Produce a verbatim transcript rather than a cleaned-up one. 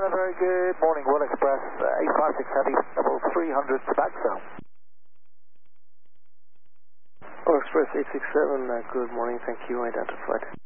a very good morning, Will Express, uh, eight five six Heavy, level three hundred to backfill. Will Express eight six seven, uh, good morning, thank you, identified.